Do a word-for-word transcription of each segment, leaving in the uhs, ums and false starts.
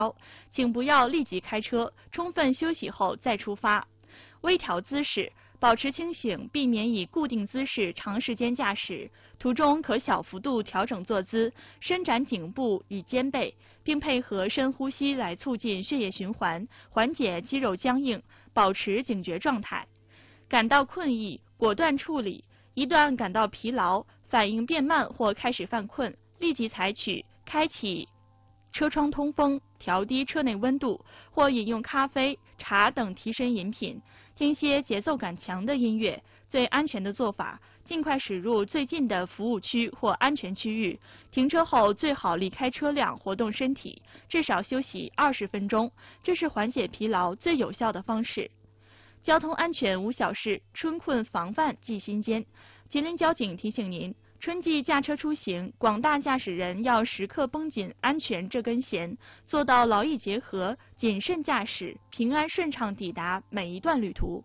请不要立即开车，充分休息后再出发。微调姿势，保持清醒，避免以固定姿势长时间驾驶。途中可小幅度调整坐姿，伸展颈部与肩背，并配合深呼吸来促进血液循环，缓解肌肉僵硬，保持警觉状态。感到困意，果断处理。一旦感到疲劳、反应变慢或开始犯困，立即采取开启车窗通风、调低车内温度，或饮用咖啡、茶等提神饮品，听些节奏感强的音乐。最安全的做法，尽快驶入最近的服务区或安全区域。停车后最好离开车辆，活动身体，至少休息二十分钟，这是缓解疲劳最有效的方式。交通安全无小事，春困防范记心间。吉林交警提醒您，春季驾车出行，广大驾驶人要时刻绷紧安全这根弦，做到劳逸结合，谨慎驾驶，平安顺畅抵达每一段旅途。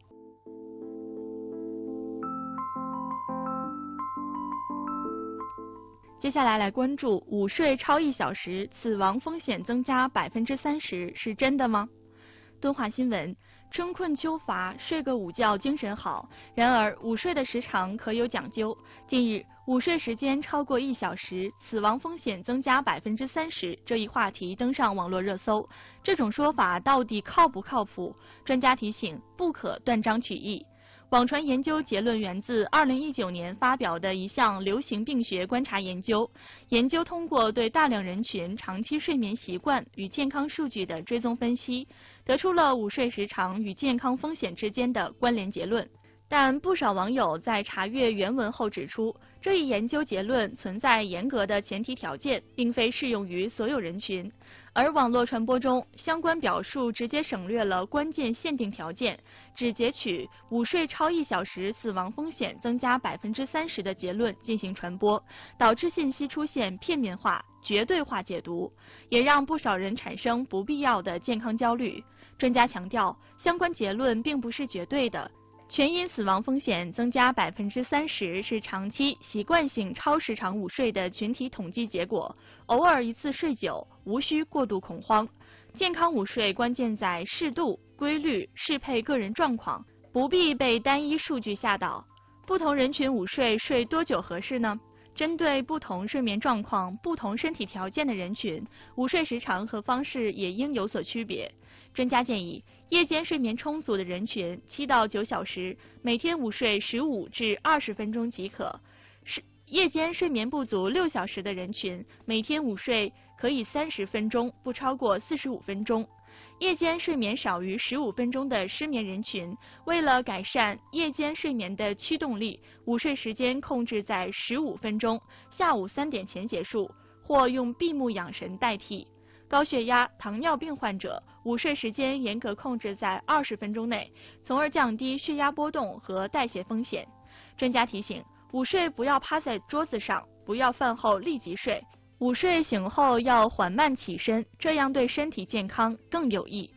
接下来来关注午睡超一小时，死亡风险增加百分之三十，是真的吗？敦化新闻。春困秋乏，睡个午觉精神好。然而，午睡的时长可有讲究。近日，午睡时间超过一小时，死亡风险增加百分之三十，这一话题登上网络热搜。这种说法到底靠不靠谱？专家提醒，不可断章取义。网传研究结论源自二零一九年发表的一项流行病学观察研究。研究通过对大量人群长期睡眠习惯与健康数据的追踪分析，得出了午睡时长与健康风险之间的关联结论。但不少网友在查阅原文后指出，这一研究结论存在严格的前提条件，并非适用于所有人群。而网络传播中，相关表述直接省略了关键限定条件，只截取午睡超一小时死亡风险增加百分之三十的结论进行传播，导致信息出现片面化、绝对化解读，也让不少人产生不必要的健康焦虑。专家强调，相关结论并不是绝对的。全因死亡风险增加百分之三十是长期习惯性超时长午睡的群体统计结果，偶尔一次睡久，无需过度恐慌。健康午睡关键在适度、规律，适配个人状况，不必被单一数据吓倒。不同人群午睡睡多久合适呢？针对不同睡眠状况、不同身体条件的人群，午睡时长和方式也应有所区别。专家建议，夜间睡眠充足的人群七到九小时，每天午睡十五至二十分钟即可；是夜间睡眠不足六小时的人群，每天午睡可以三十分钟，不超过四十五分钟。夜间睡眠少于十五分钟的失眠人群，为了改善夜间睡眠的驱动力，午睡时间控制在十五分钟，下午三点前结束，或用闭目养神代替。高血压、糖尿病患者午睡时间严格控制在二十分钟内，从而降低血压波动和代谢风险。专家提醒，午睡不要趴在桌子上，不要饭后立即睡，午睡醒后要缓慢起身，这样对身体健康更有益。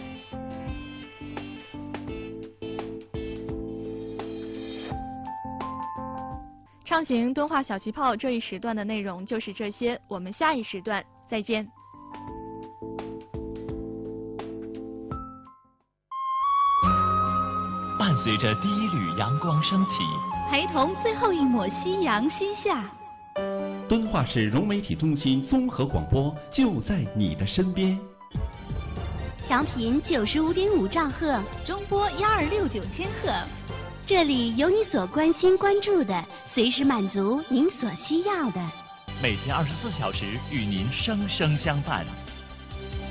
畅行敦化小气泡这一时段的内容就是这些，我们下一时段再见。 伴随着第一缕阳光升起， 陪同最后一抹夕阳西下。 敦化市融媒体中心综合广播就在你的身边。 调频九十五点五兆赫，中波幺二六九千赫。这里有你所关心关注的，随时满足您所需要的。 每天二十四小时与您生生相伴。